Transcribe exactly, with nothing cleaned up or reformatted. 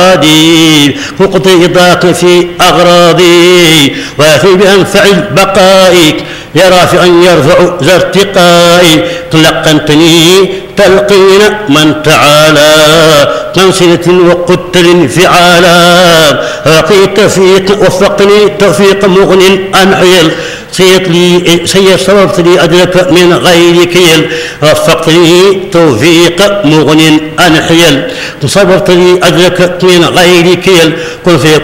مرادي وقضي ضاق في أغراضي وافي بأنفع البقاء يا رافعا يرفع ذا ارتقائي تلقنتني تلقين من تعالى منصلة وقدت الانفعالا رقي توفيق وفقني توفيق مغن أنحيل سيت لي سي صرفت لي أدرك من غير كيل وفقتني توفيق مغن أنحيل صرفت لي أدرك من غير كيل قل في